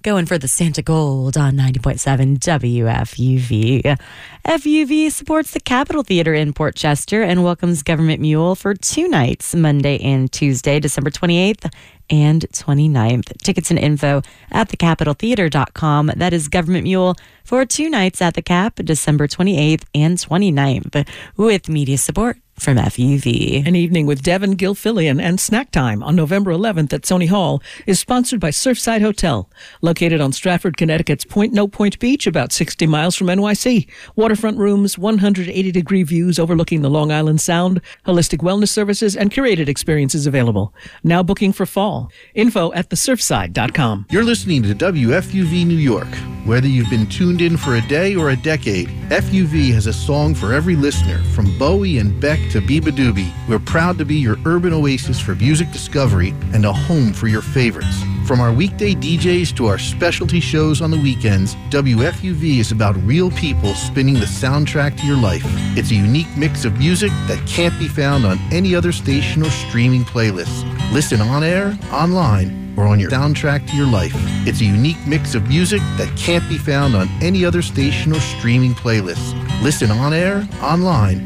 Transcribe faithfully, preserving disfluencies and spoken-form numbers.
going for the Santa Gold on ninety point seven W F U V. F U V supports the Capitol Theater in Port Chester and welcomes Government Mule for two nights, Monday and Tuesday, December twenty-eighth and twenty-ninth. Tickets and info at the capitol theater dot com. That is Government Mule for two nights at the Cap, December twenty-eighth and twenty-ninth, with media support from F U V. An Evening with Devin Gilfillian and Snack Time on November eleventh at Sony Hall is sponsored by Surfside Hotel, located on Stratford, Connecticut's Point No Point Beach, about sixty miles from N Y C. Waterfront rooms, one hundred eighty degree views overlooking the Long Island Sound, holistic wellness services, and curated experiences available. Now booking for fall. Info at the surfside dot com. You're listening to W F U V New York. Whether you've been tuned in for a day or a decade, F U V has a song for every listener, from Bowie and Beck to Biba Doobie. We're proud to be your urban oasis for music discovery and a home for your favorites. From our weekday D Js to our specialty shows on the weekends, W F U V is about real people spinning the soundtrack to your life. It's a unique mix of music that can't be found on any other station or streaming playlist. Listen on air, online, or on your soundtrack to your life. It's a unique mix of music that can't be found on any other station or streaming playlist. Listen on air, online,